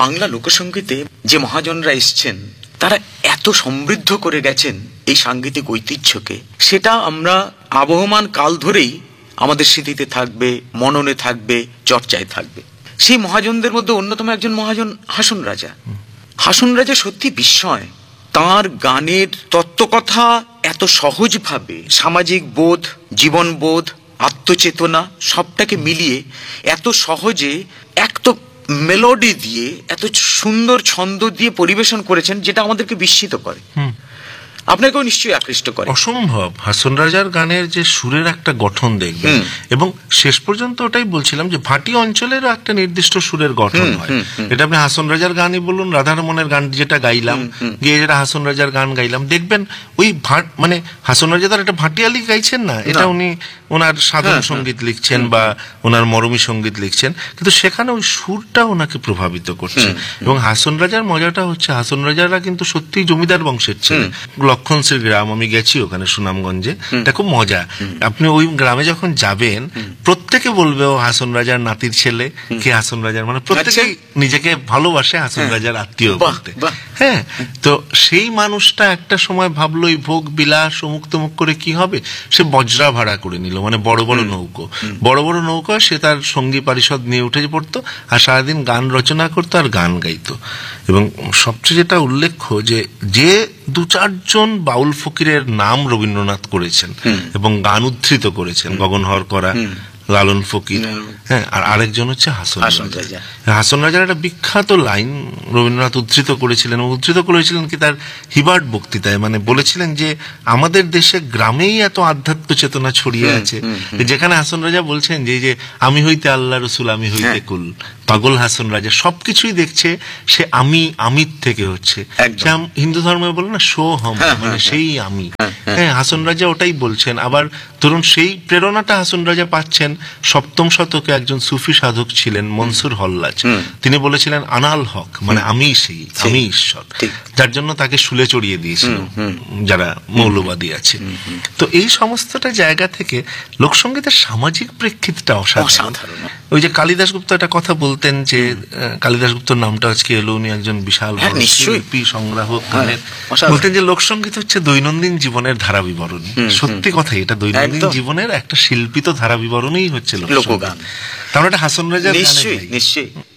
বাংলা লোকসঙ্গীতে যে মহাজনরা এসছেন তারা এত সমৃদ্ধ করে গেছেন এই সাংগীতিক ঐতিহ্যকে, সেটা আমরা আবহমান কাল ধরেই আমাদের স্মৃতিতে থাকবে, মননে থাকবে, চর্চায় থাকবে। সেই মহাজনদের মধ্যে অন্যতম একজন মহাজন হাসন রাজা। হাসন রাজা সত্যি বিস্ময়। তাঁর গানের তত্ত্বকথা এত সহজভাবে সামাজিক বোধ, জীবনবোধ, আত্মচেতনা সবটাকে মিলিয়ে এত সহজে এক তো মেলোডি দিয়ে, এত সুন্দর ছন্দ দিয়ে পরিবেশন করেছেন, যেটা আমাদেরকে বিস্মিত করে, আপনাকেও নিশ্চয়ই আকৃষ্ট করে। অসম্ভব। হাসন রাজার গানের যে সুরের একটা গঠন দেখবেন, এবং শেষ পর্যন্ত ওটাই বলছিলাম যে ভাটি অঞ্চলেরও একটা নির্দিষ্ট সুরের গঠন হয়। এটা আপনি হাসন রাজার গানই বলুন, রাধারমণের গান যেটা গাইলাম, গিয়ে যেটা হাসন রাজার গান গাইলাম, দেখবেন ওই মানে হাসন রাজা তার একটা ভাটিয়ালি গাইছেন না, এটা উনি ওনার সাধন সঙ্গীত লিখছেন বা ওনার মরমী সঙ্গীত লিখছেন, কিন্তু সেখানে ওই সুরটা ওনাকে প্রভাবিত করছে। এবং হাসন রাজার মজাটা হচ্ছে, হাসন রাজারা কিন্তু সত্যিই জমিদার বংশের ছেলে। লক্ষণশ্রী গ্রাম, আমি গেছি ওখানে সুনামগঞ্জে, এটা খুব মজা। আপনি ওই গ্রামে যখন যাবেন, প্রত্যেকে বলবে ও হাসন রাজার নাতির ছেলে, কে হাসন রাজার, মানে প্রত্যেকে নিজেকে ভালোবাসে হাসন রাজার আত্মীয় বলতে। হ্যাঁ, তো সেই মানুষটা একটা সময় ভাবলো এই ভোগ বিলাস অমুক তমুক করে কি হবে, সে বজরা ভাড়া করে নিল, মানে বড় বড় নৌকো, বড় বড় নৌকা, সে তার সঙ্গী পারিষদ নিয়ে উঠে পড়তো আর সারাদিন গান রচনা করতো আর গান গাইতো। এবং সবচেয়ে যেটা উল্লেখ্য যে দু চারজন বাউল ফকিরের নাম রবীন্দ্রনাথ করেছেন এবং গান উদ্ধৃত করেছেন, গগনহর করা, লালন ফকির, হ্যাঁ, আর আরেকজন হচ্ছে হাসন রাজা। হাসন রাজার একটা বিখ্যাত লাইন রবীন্দ্রনাথ উদ্ধৃত করেছিলেন কি তার হিবার্ট বক্তৃতায়, মানে বলেছিলেন যে আমাদের দেশে গ্রামেই এত আধ্যাত্ম চেতনা ছড়িয়ে আছে, যেখানে হাসন রাজা বলছেন যে আমি হইতে আল্লাহ রসুল, আমি হইতে কুল, পাগল হাসন রাজা সবকিছুই দেখছে সে আমির থেকে হচ্ছে। হিন্দু ধর্মে বলে না সো হম, মানে সেই আমি। হ্যাঁ, হাসন রাজা ওটাই বলছেন। আবার ধরুন সেই প্রেরণাটা হাসন রাজা পাচ্ছেন সপ্তম শতকে একজন সুফি সাধক ছিলেন মনসুর হল্লাজ, তিনি বলেছিলেন আনাল হক, মানে আমি সেই, আমি ঈশ্বর, যার জন্য তাকে শুলে চড়িয়ে দিয়েছিল যারা মৌলবাদী আছে। তো এই সমস্তটা জায়গা থেকে লোকসঙ্গীতের সামাজিক প্রেক্ষিতটা অসাধারণ। ওই যে কালিদাস গুপ্ত একটা কথা বলতেন যে, কালিদাস গুপ্তর নামটা আজকে এলো, উনি একজন বিশাল শিল্পী সংগ্রাহক, বলতেন যে লোকসঙ্গীত হচ্ছে দৈনন্দিন জীবনের ধারা বিবরণী। সত্যি কথা, এটা দৈনন্দিন জীবনের একটা শিল্পিত ধারা বিবরণী হচ্ছে লোকগান। তার একটা হাসন রাজার নিশ্চয়ই।